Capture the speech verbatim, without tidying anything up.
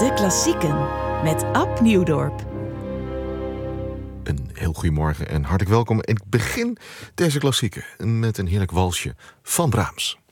De Klassieken met Ab Nieuwdorp. Een heel goedemorgen en hartelijk welkom. Ik begin deze klassieken met een heerlijk walsje van Brahms.